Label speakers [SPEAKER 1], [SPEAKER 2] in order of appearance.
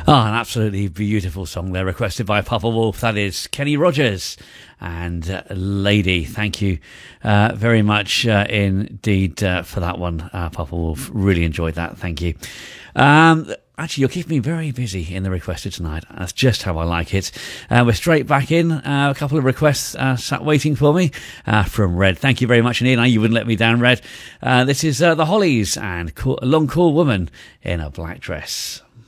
[SPEAKER 1] An absolutely beautiful song there, requested by Papa Wolf. That is Kenny Rogers and Lady. Thank you very much indeed for that one, Papa Wolf. Really enjoyed that. Thank you. Actually, you're keeping me very busy in the requested tonight. That's just how I like it. We're straight back in. A couple of requests sat waiting for me from Red. Thank you very much indeed. You wouldn't let me down, Red. This is The Hollies and Long Cool Woman in a Black Dress.